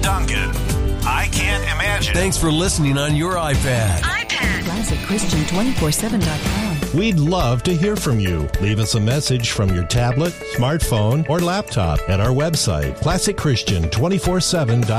Duncan, I can't imagine. Thanks for listening on your iPad. ClassicChristian247.com. We'd love to hear from you. Leave us a message from your tablet, smartphone, or laptop at our website, ClassicChristian247.com.